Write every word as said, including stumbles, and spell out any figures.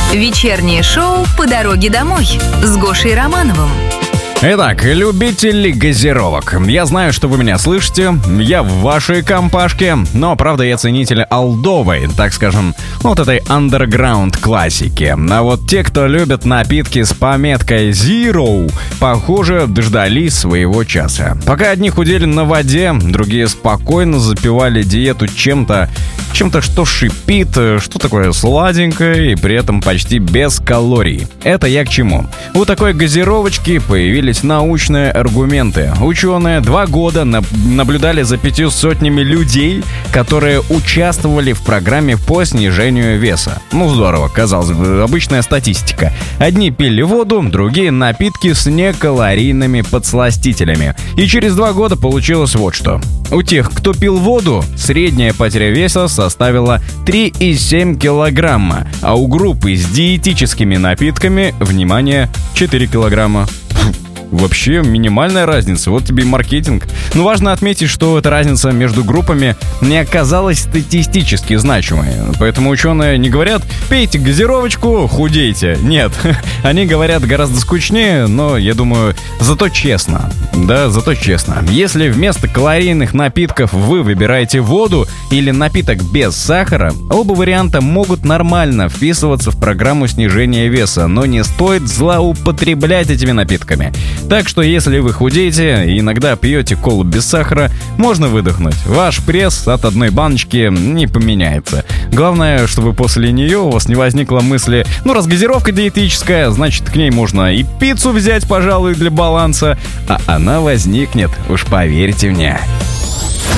Вечернее шоу «По дороге домой» с Гошей Романовым. Итак, любители газировок. Я знаю, что вы меня слышите, я в вашей компашке, но, правда, я ценитель олдовой, так скажем, вот этой андерграунд классики. А вот те, кто любят напитки с пометкой Zero, похоже, дождались своего часа. Пока одни худели на воде, другие спокойно запивали диету чем-то, чем-то, что шипит, что такое сладенькое и при этом почти без калорий. Это я к чему? У такой газировочки появились научные аргументы. Ученые два года на- наблюдали за пятью сотнями людей, которые участвовали в программе по снижению веса. Ну здорово, казалось бы, обычная статистика. Одни пили воду, другие напитки с некалорийными подсластителями. И через два года получилось вот что. У тех, кто пил воду, средняя потеря веса составила три и семь килограмма, а у группы с диетическими напитками, внимание, четыре килограмма. Вообще минимальная разница, вот тебе и маркетинг. Но важно отметить, что эта разница между группами не оказалась статистически значимой. Поэтому ученые не говорят «пейте газировочку, худейте». Нет, они говорят гораздо скучнее, но, я думаю, зато честно. Да, зато честно. Если вместо калорийных напитков вы выбираете воду или напиток без сахара, оба варианта могут нормально вписываться в программу снижения веса, но не стоит злоупотреблять этими напитками. Так что, если вы худеете и иногда пьете колу без сахара, можно выдохнуть. Ваш пресс от одной баночки не поменяется. Главное, чтобы после нее у вас не возникло мысли: ну, раз газировка диетическая, значит, к ней можно и пиццу взять, пожалуй, для баланса. А она возникнет, уж поверьте мне.